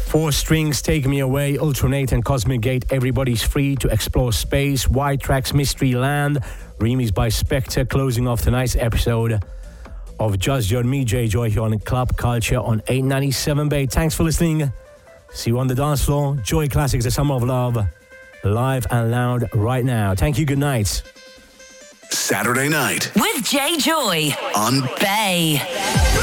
Four Strings, Take Me Away, Ultranate and Cosmic Gate, Everybody's Free to Explore Space, White Tracks, Mystery Land, remixed by Spectre, closing off tonight's episode of Just You and Me, J Joy, here on Club Culture on 897 Bay. Thanks for listening. See you on the dance floor. Joy Classics, The Summer of Love, live and loud right now. Thank you, good night. Saturday night with J Joy on Bay.